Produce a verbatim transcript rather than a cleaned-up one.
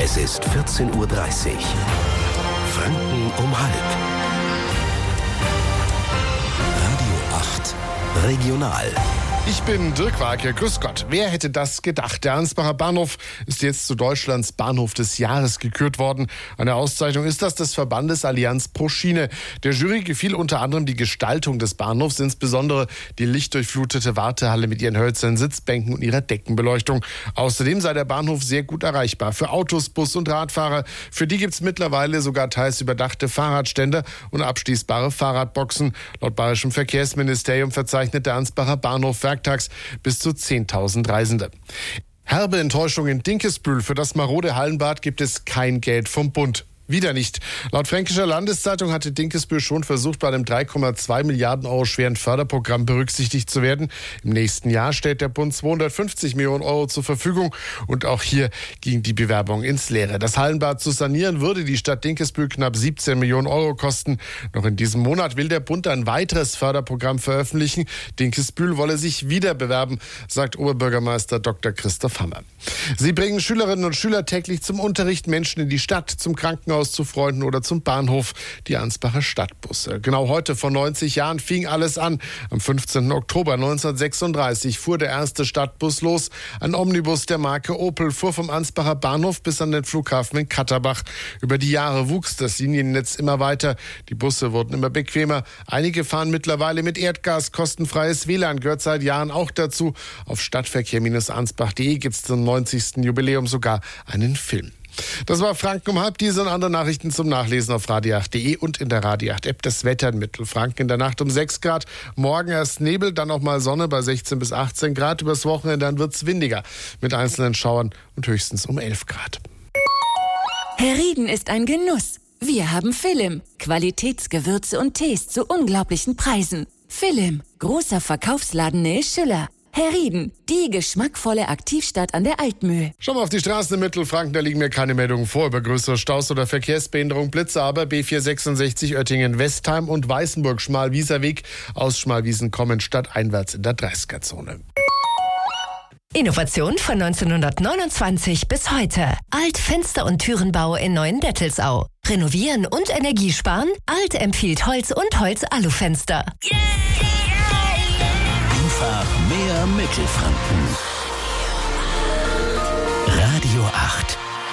Es ist vierzehn Uhr dreißig. Franken um halb. Radio acht Regional. Ich bin Dirk Walke, grüß Gott. Wer hätte das gedacht? Der Ansbacher Bahnhof ist jetzt zu Deutschlands Bahnhof des Jahres gekürt worden. Eine Auszeichnung ist das des Verbandes Allianz pro Schiene. Der Jury gefiel unter anderem die Gestaltung des Bahnhofs, insbesondere die lichtdurchflutete Wartehalle mit ihren hölzernen Sitzbänken und ihrer Deckenbeleuchtung. Außerdem sei der Bahnhof sehr gut erreichbar für Autos, Bus- und Radfahrer. Für die gibt es mittlerweile sogar teils überdachte Fahrradständer und abschließbare Fahrradboxen. Laut Bayerischem Verkehrsministerium verzeichnet der Ansbacher Bahnhof werktags bis zu zehntausend Reisende. Herbe Enttäuschung in Dinkelsbühl. Für das marode Hallenbad gibt es kein Geld vom Bund. Wieder nicht. Laut Fränkischer Landeszeitung hatte Dinkelsbühl schon versucht, bei einem drei Komma zwei Milliarden Euro schweren Förderprogramm berücksichtigt zu werden. Im nächsten Jahr stellt der Bund zweihundertfünfzig Millionen Euro zur Verfügung. Und auch hier ging die Bewerbung ins Leere. Das Hallenbad zu sanieren würde die Stadt Dinkelsbühl knapp siebzehn Millionen Euro kosten. Noch in diesem Monat will der Bund ein weiteres Förderprogramm veröffentlichen. Dinkelsbühl wolle sich wieder bewerben, sagt Oberbürgermeister Doktor Christoph Hammer. Sie bringen Schülerinnen und Schüler täglich zum Unterricht, Menschen in die Stadt, zum Krankenhaus, zu Freunden oder zum Bahnhof, die Ansbacher Stadtbusse. Genau heute vor neunzig Jahren fing alles an. Am fünfzehnten Oktober neunzehnhundertsechsunddreißig fuhr der erste Stadtbus los. Ein Omnibus der Marke Opel fuhr vom Ansbacher Bahnhof bis an den Flughafen in Katterbach. Über die Jahre wuchs das Liniennetz immer weiter. Die Busse wurden immer bequemer. Einige fahren mittlerweile mit Erdgas. Kostenfreies W L A N gehört seit Jahren auch dazu. Auf stadtverkehr Ansbach punkt de gibt es zum neunzigsten Jubiläum sogar einen Film. Das war Franken um halb. Diese und andere Nachrichten zum Nachlesen auf radio acht punkt de und in der Radio acht App. Das Wetter in Mittelfranken in der Nacht um sechs Grad. Morgen erst Nebel, dann auch mal Sonne bei sechzehn bis achtzehn Grad. Übers Wochenende dann wird's windiger mit einzelnen Schauern und höchstens um elf Grad. Herrieden ist ein Genuss. Wir haben Philim. Qualitätsgewürze und Tees zu unglaublichen Preisen. Philim, großer Verkaufsladen nähe Schüller. Herrieden, die geschmackvolle Aktivstadt an der Altmühl. Schauen wir auf die Straßen in Mittelfranken, da liegen mir keine Meldungen vor über größere Staus oder Verkehrsbehinderung. Blitze aber B vierhundertsechsundsechzig Oettingen-Westheim und Weißenburg Schmalwieserweg aus Schmalwiesen kommen stadteinwärts in der dreißiger-Zone. Innovation von neunzehnhundertneunundzwanzig bis heute. Alt Fenster- und Türenbau in Neuendettelsau. Renovieren und Energiesparen? Alt empfiehlt Holz und Holz-Alufenster. Yeah! Einfach mehr Mittelfranken. Radio acht.